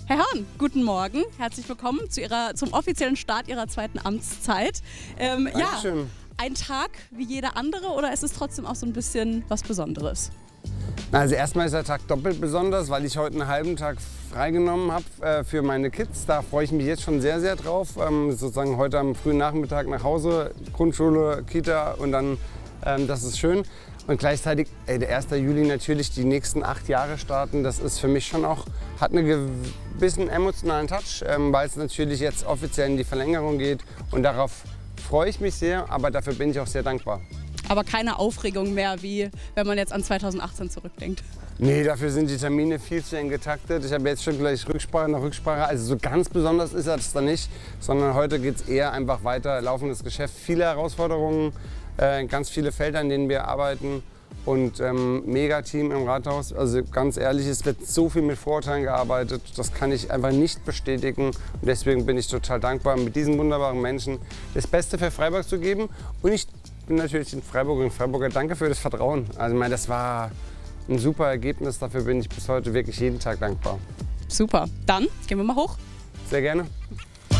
Herr Hörn, guten Morgen. Herzlich willkommen zum offiziellen Start Ihrer zweiten Amtszeit. Dankeschön. Ein Tag wie jeder andere oder ist es trotzdem auch so ein bisschen was Besonderes? Also erstmal ist der Tag doppelt besonders, weil ich heute einen halben Tag freigenommen habe für meine Kids. Da freue ich mich jetzt schon sehr, sehr drauf. Sozusagen heute am frühen Nachmittag nach Hause, Grundschule, Kita und dann, das ist schön. Und gleichzeitig der 1. Juli natürlich die nächsten 8 Jahre starten. Das ist für mich schon auch, hat einen gewissen emotionalen Touch, weil es natürlich jetzt offiziell in die Verlängerung geht. Und darauf freue ich mich sehr, aber dafür bin ich auch sehr dankbar. Aber keine Aufregung mehr, wie wenn man jetzt an 2018 zurückdenkt. Nee, dafür sind die Termine viel zu eng getaktet. Ich habe jetzt schon gleich Rücksprache nach Rücksprache. Also so ganz besonders ist das da nicht, sondern heute geht es eher einfach weiter. Laufendes Geschäft, viele Herausforderungen, ganz viele Felder, in denen wir arbeiten und mega Team im Rathaus. Also ganz ehrlich, es wird so viel mit Vorurteilen gearbeitet, das kann ich einfach nicht bestätigen. Und deswegen bin ich total dankbar, mit diesen wunderbaren Menschen das Beste für Freiburg zu geben. Und ich bin natürlich in Freiburg und Freiburger, danke für das Vertrauen. Also ich meine, das war ein super Ergebnis, dafür bin ich bis heute wirklich jeden Tag dankbar. Super, dann gehen wir mal hoch. Sehr gerne.